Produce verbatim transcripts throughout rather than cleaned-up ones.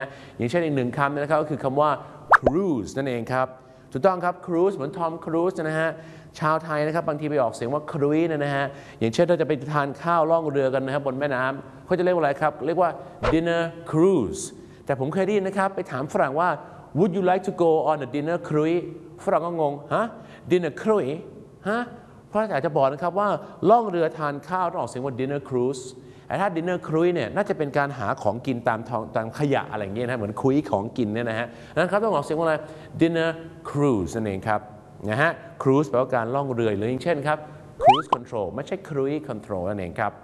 อย่างเช่นอีกหนึ่งคำนะครับก็คือคำว่า cruise นั่นเองครับถูกต้องครับ cruise เหมือนทอมครูซนะฮะชาวไทยนะครับบางทีไปออกเสียงว่าครุยนะฮะอย่างเช่นเราจะไปทานข้าวล่องเรือกันนะครับบนแม่น้ำเขาจะเรียกว่าอะไรครับเรียกว่า dinner cruise แต่ผมเคยได้ยินนะครับไปถามฝรั่งว่า would you like to go on a dinner cruise ฝรั่งก็งงฮะ dinner cruise ฮะเพราะอยากจะบอกนะครับว่าล่องเรือทานข้าวต้องออกเสียงว่า dinner cruiseแต่ถ้า dinner cruise เนี่ยน่าจะเป็นการหาของกินตามท้องตามขยะอะไรอย่างเงี้ยนะเหมือนคุยของกินเนี่ยนะฮะนั้นครับต้องออกเสียงว่าอะไร dinner cruise นั่นเองครับนะฮะ cruise แปลว่าการล่องเรือหรืออย่างเช่นครับ cruise control ไม่ใช่ cruise control นั่นเองครับ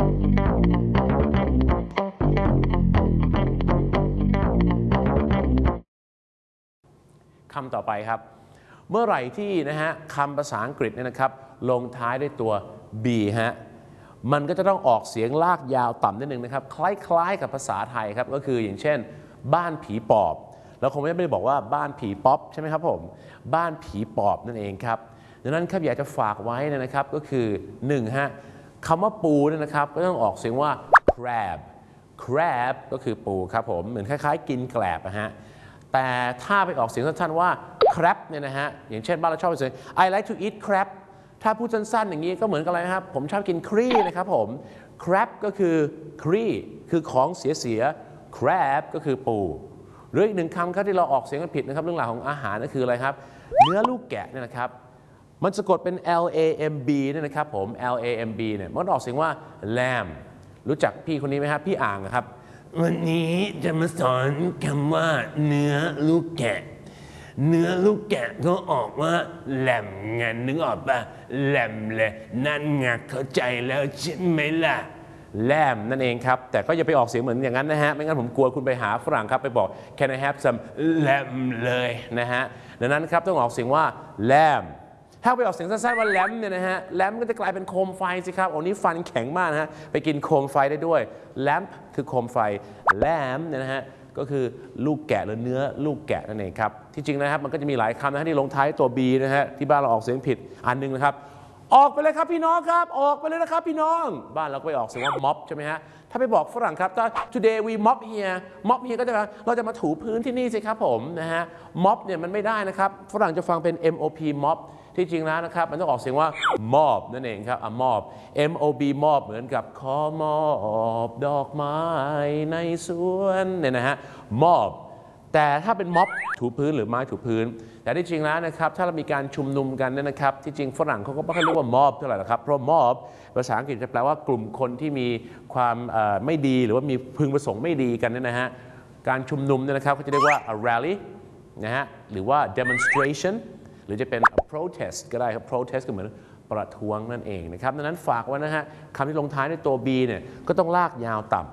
คำต่อไปครับเมื่อไหร่ที่นะฮะคำภาษาอังกฤษเนี่ยนะครับลงท้ายด้วยตัว b ฮะมันก็จะต้องออกเสียงลากยาวต่ำนิดนึงนะครับคล้ายๆกับภาษาไทยครับก็คืออย่างเช่นบ้านผีปอบเราคงไม่ได้บอกว่าบ้านผีป๊อปใช่ไหมครับผมบ้านผีปอบนั่นเองครับดังนั้นครับอยากจะฝากไว้นะครับก็คือหนึ่งฮะคำว่าปูเนี่ยนะครับก็ต้องออกเสียงว่า crab crab ก็คือปูครับผมเหมือนคล้ายๆกินแกลบนะฮะแต่ถ้าไปออกเสียงสั้นๆว่า crab เนี่ยนะฮะอย่างเช่นบ้านเราชอบไปเสียง I like to eat crab ถ้าพูดสั้นๆอย่างนี้ก็เหมือนกันเลยครับผมชอบกินครีนะครับผม crab ก็คือครีคือของเสียๆ crab ก็คือปูหรืออีกหนึ่งคำครับที่เราออกเสียงกันผิดนะครับเรื่องราวของอาหารนั่นคืออะไรครับเนื้อลูกแกะเนี่ยนะครับมันสะกดเป็น L A M B เนี่ยนะครับผม L A M B เนี่ยมันออกเสียงว่า lamb รู้จักพี่คนนี้ไหมครับพี่อ่างนะครับวันนี้จะมาสอนคำว่าเนื้อลูกแกะเนื้อลูกแกะก็ออกว่าแหลมไงนึกออกปะแหลมเลยนั่นไงเข้าใจแล้วใช่ไหมล่ะแลมนั่นเองครับแต่ก็อย่าไปออกเสียงเหมือนอย่างนั้นนะฮะไม่งั้นผมกลัวคุณไปหาฝรั่งครับไปบอก Can I have some แลมเลยนะฮะดังนั้นครับต้องออกเสียงว่าแลมถ้าไปออกเสียงสั้นๆว่าแลมเนี่ยนะฮะแลมก็จะกลายเป็นโคมไฟสิครับโอ้นี่ฟันแข็งมากนะฮะไปกินโคมไฟได้ด้วยแลมคือโคมไฟแลมเนี่ยนะฮะก็คือลูกแกะหรือเนื้อลูกแกะนั่นเองครับที่จริงนะครับมันก็จะมีหลายคำนะฮะที่ลงท้ายตัว B นะฮะที่บ้านเราออกเสียงผิดอันนึงนะครับออกไปเลยครับพี่น้องครับออกไปเลยนะครับพี่น้องบ้านเราก็ไปออกเสียงว่า mop ใช่ไหมฮะถ้าไปบอกฝรั่งครับถ้า today we mop here mop here ก็จะเราจะมาถูพื้นที่นี่สิครับผมนะฮะ mop เนี่ยมันไม่ได้นะครับฝรั่งจะฟังเป็น M O P mop ที่จริงแล้วนะครับมันต้องออกเสียงว่า mob นั่นเองครับ a mob M O B mob เหมือนกับขอมอบดอกไม้ในสวนเนี่ยนะฮะ mob แต่ถ้าเป็นม็อบถูพื้นหรือไม้ถูพื้นแต่ที่จริงแล้วนะครับถ้าเรามีการชุมนุมกันเนี่ยนะครับที่จริงฝรั่งเขาก็ไม่ค่อยเรียกว่าม็อบเท่าไหร่หรอกครับเพราะม็อบภาษาอังกฤษจะแปลว่ากลุ่มคนที่มีความไม่ดีหรือว่ามีพึงประสงค์ไม่ดีกันเนี่ยนะฮะการชุมนุมเนี่ยนะครับเขาจะเรียกว่า a rally นะฮะหรือว่า demonstration หรือจะเป็น a protest ก็ได้ครับ protest ก็เหมือนประท้วงนั่นเองนะครับดังนั้นฝากไว้นะฮะคำที่ลงท้ายด้วยตัว B เนี่ยก็ต้องลากยาวต่ำ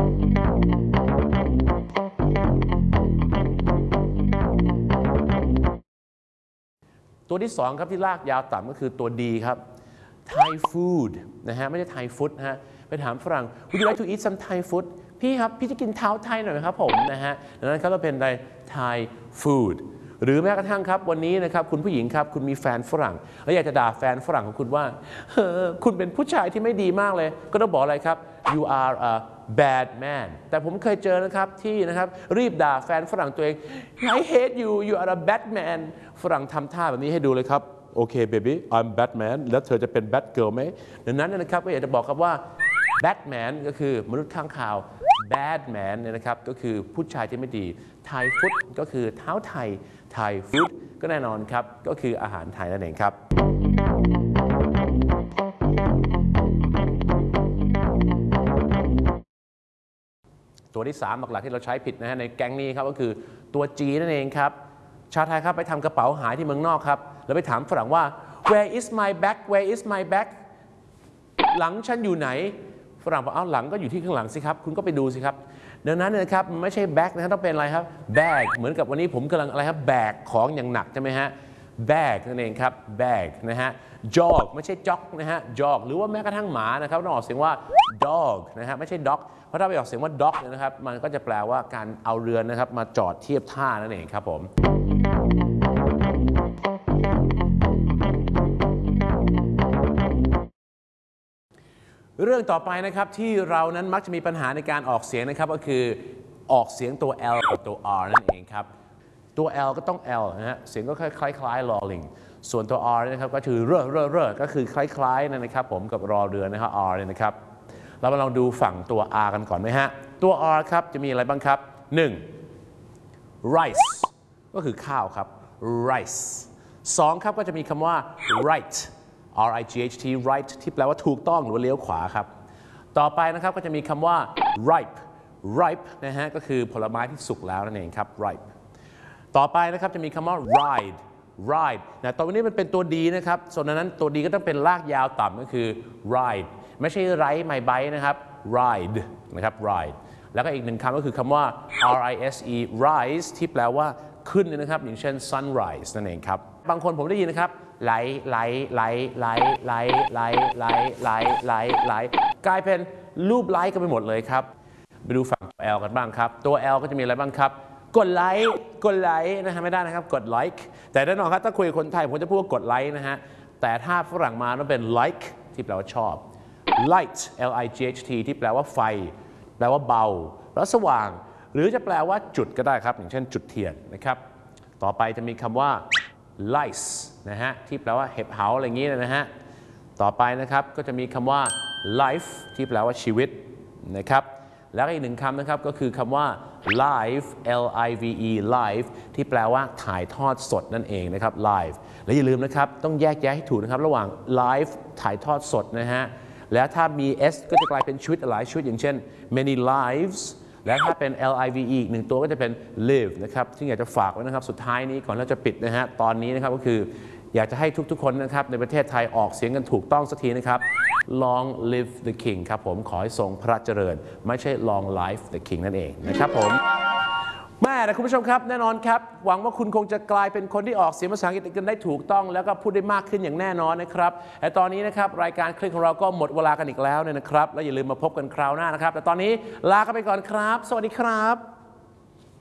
ตัวที่สองครับที่ลากยาวต่ำก็คือตัว D ครับ Thai food นะฮะไม่ใช่ Thai food นะฮะไปถามฝรั่ง Would you like to eat some Thai food พี่ครับพี่จะกินเท้าไทยหน่อยไหมครับผมนะฮะดังนั้นครับเราเป็นอะไร Thai food หรือแม้กระทั่งครับวันนี้นะครับคุณผู้หญิงครับคุณมีแฟนฝรั่งแล้วอยากจะด่าแฟนฝรั่งของคุณว่าคุณเป็นผู้ชายที่ไม่ดีมากเลยก็ต้องบอกอะไรครับ you are a bad man แต่ผมเคยเจอนะครับที่นะครับรีบด่าแฟนฝรั่งตัวเอง I hate you you are a bad man ฝรั่งทำท่าแบบนี้ให้ดูเลยครับโอเค baby I'm bad man แล้วเธอจะเป็น bad girl ไหมดังนั้นนะครับก็อยากจะบอกครับว่า bad man ก็คือมนุษย์ข้างข่าว bad man เนี่ยนะครับก็คือผู้ชายที่ไม่ดี Thai food ก็คือเท้าไทย Thai food ก็แน่นอนครับก็คืออาหารไทยนั่นเองครับตัวที่สามหลักๆที่เราใช้ผิดนะฮะในแก๊งนี้ครับก็คือตัว G นั่นเองครับชาวไทยครับไปทำกระเป๋าหายที่เมืองนอกครับแล้วไปถามฝรั่งว่า where is my bag where is my bag หลังฉันอยู่ไหนฝรั่งบอกอ้าวหลังก็อยู่ที่ข้างหลังสิครับคุณก็ไปดูสิครับดังนั้นนะครับไม่ใช่แบ็กนะครับต้องเป็นอะไรครับแบกเหมือนกับวันนี้ผมกำลังอะไรครับแบกของอย่างหนักใช่ไหมฮะแบกนั่นเองครับแบกนะฮะ jog ไม่ใช่จ็อกนะฮะ jog หรือว่าแม้กระทั่งหมานะครับต้องออกเสียงว่า dog นะฮะไม่ใช่ dog เพราะถ้าไปออกเสียงว่า dog นะครับมันก็จะแปลว่าการเอาเรือนะครับมาจอดเทียบท่านั่นเองครับผมเรื่องต่อไปนะครับที่เรานั้นมักจะมีปัญหาในการออกเสียงนะครับก็คือออกเสียงตัว L กับตัว R นั่นเองครับตัว L ก็ต้อง L นะฮะเสียงก็คล้ายๆ lolling ส่วนตัว R นะครับก็คือเร่อเร่อเร่อก็คือคล้ายๆนะครับผมกับรอเรือนะครับ R เนี่ยนะครับเรามาลองดูฝั่งตัว R กันก่อนไหมฮะตัว R ครับจะมีอะไรบ้างครับหนึ่ง rice ก็คือข้าวครับ rice สองครับก็จะมีคำว่า right R I G H T right ที่แปลว่าถูกต้องหรือว่าเลี้ยวขวาครับต่อไปนะครับก็จะมีคำว่า ripe ripe นะฮะก็คือผลไม้ที่สุกแล้วนั่นเองครับ ripe ต่อไปนะครับจะมีคำว่า ride ride นะตอนนี้มันเป็นตัวดีนะครับส่วนนั้นตัวดีก็ต้องเป็นลากยาวต่ำก็คือ ride ไม่ใช่ไรไม่ไบนะครับ ride นะครับ ride แล้วก็อีกหนึ่งคำก็คือคำว่า R I S E rise ที่แปลว่าขึ้นนะครับอย่างเช่น sunrise นั่นเองครับบางคนผมได้ยินนะครับไหลไหลไหลไหลไหลไหลไหลไหลไหลไหลกลายเป็นรูปไลค์กันไปหมดเลยครับไปดูฝั่งตัว L กันบ้างครับตัว L ก็จะมีอะไรบ้างครับกดไลค์กดไลค์นะฮะไม่ได้นะครับกดไลค์แต่แน่นอนครับถ้าคุยกับคนไทยผมจะพูดว่ากดไลค์นะฮะแต่ถ้าฝรั่งมาต้องเป็น like ที่แปลว่าชอบ light L I G H T ที่แปลว่าไฟแปลว่าเบาแล้วสว่างหรือจะแปลว่าจุดก็ได้ครับอย่างเช่นจุดเทียนนะครับต่อไปจะมีคำว่า lice นะฮะที่แปลว่าเห็บเหาอะไรอย่างนี้นะฮะต่อไปนะครับก็จะมีคำว่า life ที่แปลว่าชีวิตนะครับแล้วอีกหนึ่งคำนะครับก็คือคำว่า live L I V E live ที่แปลว่าถ่ายทอดสดนั่นเองนะครับ live และอย่าลืมนะครับต้องแยกแยะให้ถูกนะครับระหว่าง live ถ่ายทอดสดนะฮะแล้วถ้ามี s ก็จะกลายเป็นชีวิตหลายชีวิตอย่างเช่น many lives และถ้าเป็น L I V E อีกหนึ่งตัวก็จะเป็น live นะครับที่อยากจะฝากไว้นะครับสุดท้ายนี้ก่อนเราจะปิดนะฮะตอนนี้นะครับก็คืออยากจะให้ทุกๆคนนะครับในประเทศไทยออกเสียงกันถูกต้องสักทีนะครับ Long live the king ครับผมขอให้ทรงพระเจริญไม่ใช่ Long life the king นั่นเองนะครับผมแม่นะคุณผู้ชมครับแน่นอนครับหวังว่าคุณคงจะกลายเป็นคนที่ออกเสียงภาษาอังกฤษกันได้ถูกต้องแล้วก็พูดได้มากขึ้นอย่างแน่นอนนะครับแต่ตอนนี้นะครับรายการคลิกของเราก็หมดเวลากันอีกแล้วเนี่ยนะครับและอย่าลืมมาพบกันคราวหน้านะครับแต่ตอนนี้ลากันไปก่อนครับสวัสดีครับ